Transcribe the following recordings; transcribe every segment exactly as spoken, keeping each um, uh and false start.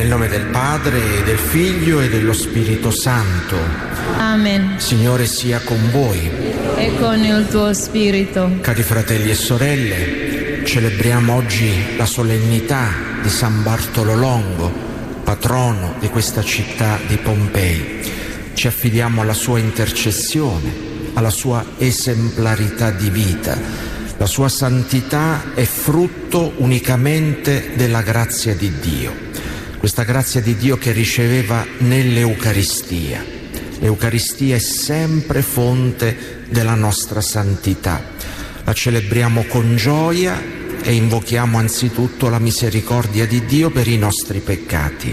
Nel nome del Padre, e del Figlio e dello Spirito Santo. Amen. Signore sia con voi. E con il tuo spirito. Cari fratelli e sorelle, celebriamo oggi la solennità di San Bartolo Longo, patrono di questa città di Pompei. Ci affidiamo alla sua intercessione, alla sua esemplarità di vita. La sua santità è frutto unicamente della grazia di Dio. Questa grazia di Dio che riceveva nell'Eucaristia. L'Eucaristia è sempre fonte della nostra santità. La celebriamo con gioia e invochiamo anzitutto la misericordia di Dio per i nostri peccati.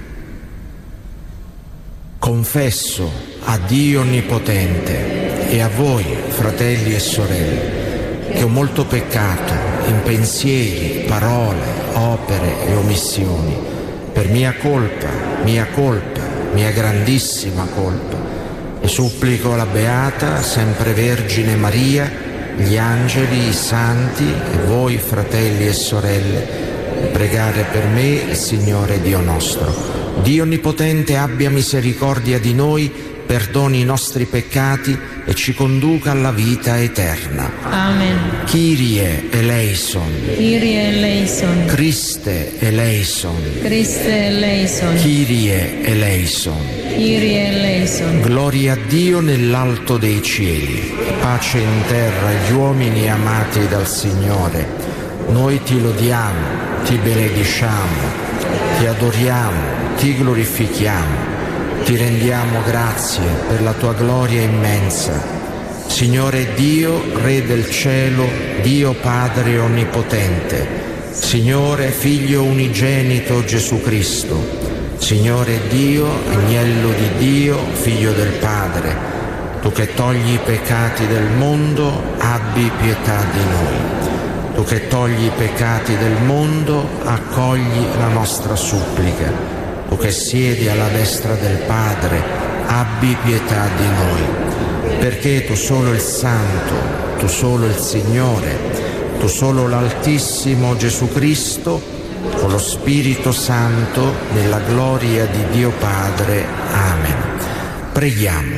Confesso a Dio Onnipotente e a voi, fratelli e sorelle, che ho molto peccato in pensieri, parole, opere e omissioni, per mia colpa, mia colpa, mia grandissima colpa, e supplico la Beata, sempre Vergine Maria, gli angeli, i santi e voi, fratelli e sorelle, di pregare per me il Signore Dio nostro. Dio Onnipotente abbia misericordia di noi, perdoni i nostri peccati e ci conduca alla vita eterna. Amen. Kyrie eleison. Kyrie eleison. Christe eleison. Christe eleison. Kyrie eleison. Kyrie eleison. Gloria a Dio nell'alto dei cieli, pace in terra agli uomini amati dal Signore. Noi ti lodiamo, ti benediciamo, ti adoriamo, ti glorifichiamo. Ti rendiamo grazie per la tua gloria immensa. Signore Dio, Re del cielo, Dio Padre Onnipotente, Signore Figlio unigenito Gesù Cristo, Signore Dio, Agnello di Dio, Figlio del Padre, tu che togli i peccati del mondo, abbi pietà di noi. Tu che togli i peccati del mondo, accogli la nostra supplica. Tu che siedi alla destra del Padre, abbi pietà di noi, perché tu solo il Santo, tu solo il Signore, tu solo l'Altissimo Gesù Cristo, con lo Spirito Santo, nella gloria di Dio Padre. Amen. Preghiamo.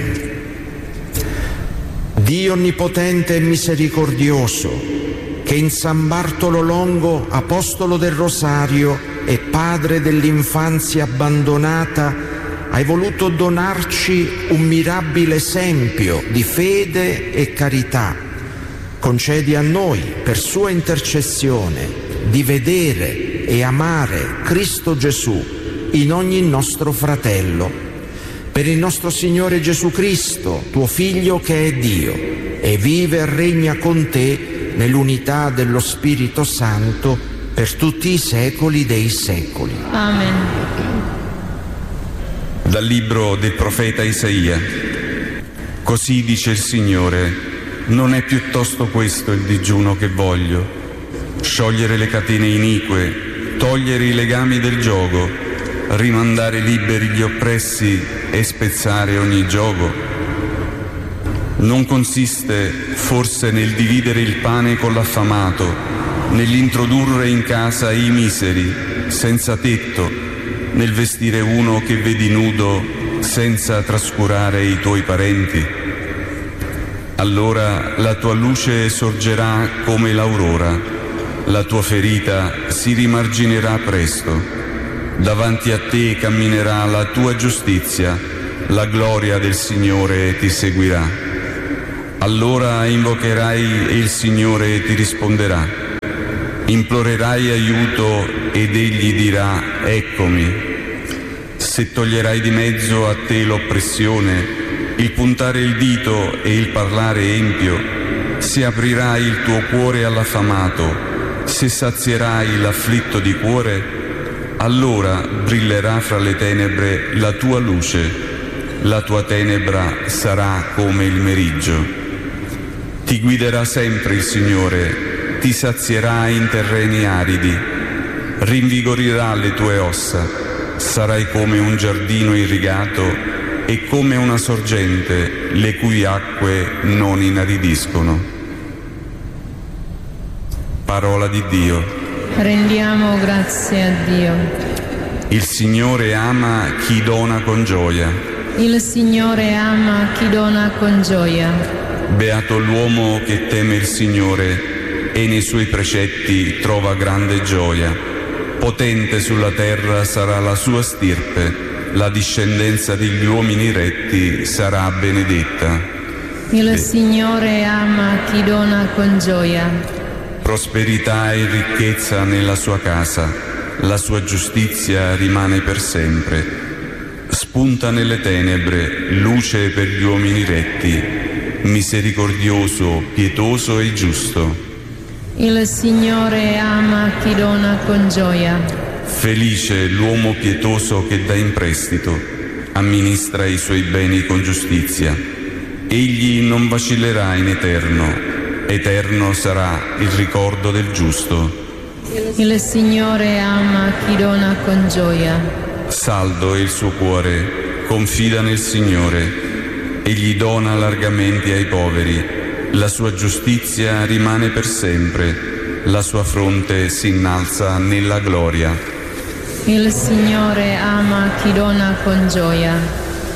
Dio Onnipotente e misericordioso, che in San Bartolo Longo, apostolo del Rosario e padre dell'infanzia abbandonata, hai voluto donarci un mirabile esempio di fede e carità. Concedi a noi, per sua intercessione, di vedere e amare Cristo Gesù in ogni nostro fratello. Per il nostro Signore Gesù Cristo, tuo Figlio che è Dio, e vive e regna con te nell'unità dello Spirito Santo, per tutti i secoli dei secoli. Amen. Dal libro del profeta Isaia. Così dice il Signore: non è piuttosto questo il digiuno che voglio, sciogliere le catene inique, togliere i legami del giogo, rimandare liberi gli oppressi e spezzare ogni giogo? Non consiste forse nel dividere il pane con l'affamato, nell'introdurre in casa i miseri, senza tetto, nel vestire uno che vedi nudo, senza trascurare i tuoi parenti? Allora la tua luce sorgerà come l'aurora, la tua ferita si rimarginerà presto. Davanti a te camminerà la tua giustizia, la gloria del Signore ti seguirà. Allora invocherai e il Signore ti risponderà. Implorerai aiuto ed egli dirà: eccomi. Se toglierai di mezzo a te l'oppressione, il puntare il dito e il parlare empio, se aprirai il tuo cuore all'affamato, se sazierai l'afflitto di cuore, allora brillerà fra le tenebre la tua luce, la tua tenebra sarà come il meriggio. Ti guiderà sempre il Signore, ti sazierà in terreni aridi, rinvigorirà le tue ossa, sarai come un giardino irrigato e come una sorgente le cui acque non inaridiscono. Parola di Dio. Rendiamo grazie a Dio. Il Signore ama chi dona con gioia. Il Signore ama chi dona con gioia. Beato l'uomo che teme il Signore e nei suoi precetti trova grande gioia. Potente sulla terra sarà la sua stirpe, la discendenza degli uomini retti sarà benedetta. Il Signore ama chi dona con gioia. Prosperità e ricchezza nella sua casa, la sua giustizia rimane per sempre. Spunta nelle tenebre, luce per gli uomini retti, misericordioso, pietoso e giusto. Il Signore ama chi dona con gioia. Felice l'uomo pietoso che dà in prestito, amministra i suoi beni con giustizia. Egli non vacillerà in eterno, eterno sarà il ricordo del giusto. Il Signore ama chi dona con gioia. Saldo è il suo cuore, confida nel Signore, egli dona largamente ai poveri, la sua giustizia rimane per sempre, la sua fronte si innalza nella gloria. Il Signore ama chi dona con gioia.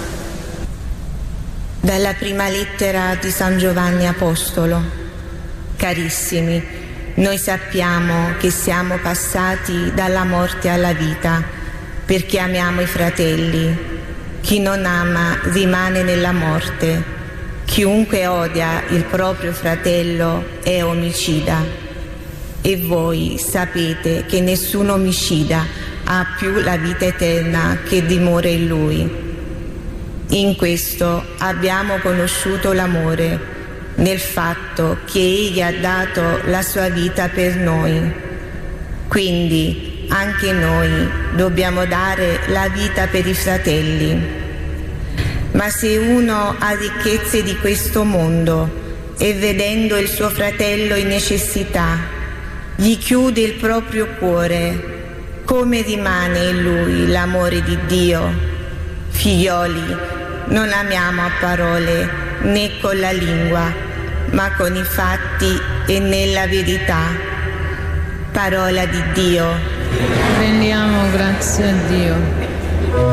Dalla prima lettera di San Giovanni Apostolo. Carissimi, noi sappiamo che siamo passati dalla morte alla vita perché amiamo i fratelli. Chi non ama rimane nella morte. Chiunque odia il proprio fratello è omicida. E voi sapete che nessun omicida ha più la vita eterna che dimora in lui. In questo abbiamo conosciuto l'amore, nel fatto che Egli ha dato la sua vita per noi. Quindi anche noi dobbiamo dare la vita per i fratelli. Ma se uno ha ricchezze di questo mondo e vedendo il suo fratello in necessità, gli chiude il proprio cuore, come rimane in lui l'amore di Dio? Figlioli, non amiamo a parole né con la lingua, ma con i fatti e nella verità. Parola di Dio. Rendiamo grazie a Dio.